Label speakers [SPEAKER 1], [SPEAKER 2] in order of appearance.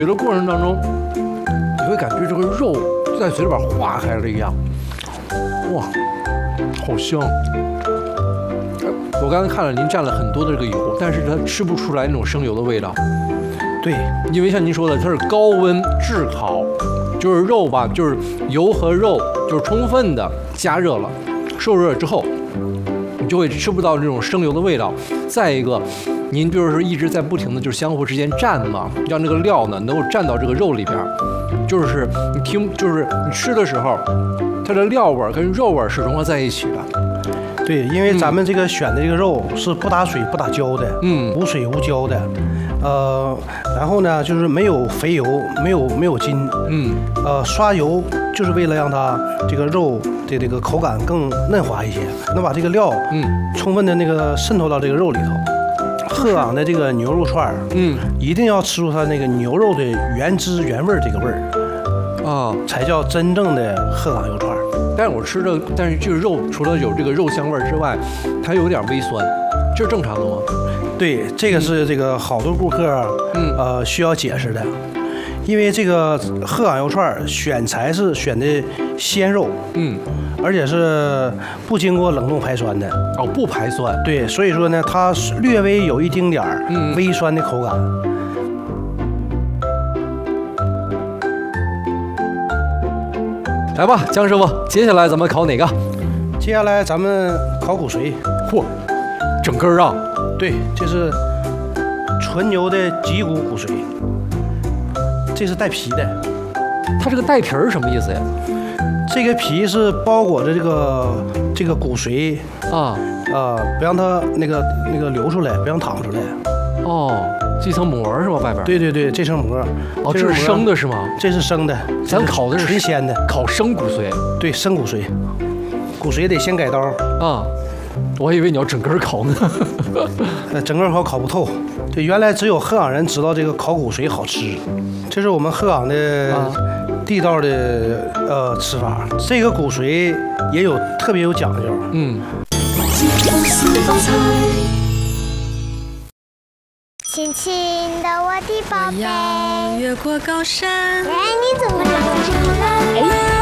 [SPEAKER 1] 有的过程当中，你会感觉这个肉在嘴里边化开了一样，哇，好香！我刚才看了，您蘸了很多的这个油，但是它吃不出来那种生油的味道。
[SPEAKER 2] 对，
[SPEAKER 1] 因为像您说的，它是高温炙烤，就是肉吧，就是油和肉就是充分的加热了，受热之后，你就会吃不到这种生油的味道。再一个，您比如说一直在不停的就是相互之间蘸嘛，让这个料呢能够蘸到这个肉里边，就是就是你吃的时候，它的料味跟肉味是融合在一起的。
[SPEAKER 2] 对，因为咱们这个选的这个肉是不打水不打胶的，无水无胶的，然后呢就是没有肥油，没有筋，刷油就是为了让它这个肉的这个口感更嫩滑一些，能把这个料充分的那个渗透到这个肉里头。鹤岗的这个牛肉串一定要吃出它那个牛肉的原汁原味这个味儿啊，才叫真正的鹤岗油串。
[SPEAKER 1] 但是我吃的，但是这个肉除了有这个肉香味之外，它有点微酸，这是正常的吗？
[SPEAKER 2] 对，这个是这个好多顾客需要解释的，因为这个鹤岗油串选材是选的鲜肉，而且是不经过冷冻排酸的。
[SPEAKER 1] 哦，不排酸。
[SPEAKER 2] 对，所以说呢，它略微有一丁点儿微酸的口感。
[SPEAKER 1] 来吧，姜师傅，接下来咱们烤哪个？
[SPEAKER 2] 接下来咱们烤骨髓。
[SPEAKER 1] 嚯，整根啊！
[SPEAKER 2] 对，这是纯牛的脊骨骨髓，这是带皮的。
[SPEAKER 1] 它这个带皮儿什么意思呀？
[SPEAKER 2] 这个皮是包裹着这个骨髓不让它那个流出来，不让淌出来。
[SPEAKER 1] 哦，这层膜是吧？外边？
[SPEAKER 2] 对对对，这层膜。
[SPEAKER 1] 哦，这是生的是吗？
[SPEAKER 2] 这是生的，
[SPEAKER 1] 咱烤的是
[SPEAKER 2] 纯鲜的，
[SPEAKER 1] 烤生骨髓。
[SPEAKER 2] 对，生骨髓，骨髓得先改刀
[SPEAKER 1] 啊。我还以为你要整根烤呢。
[SPEAKER 2] 整根烤不透。对，原来只有鹤岗人知道这个烤骨髓好吃，这是我们鹤岗的地道的吃法。这个骨髓也有特别有讲究。
[SPEAKER 3] 亲亲的我的宝贝，
[SPEAKER 4] 越过高山。
[SPEAKER 3] 哎，你怎么长这么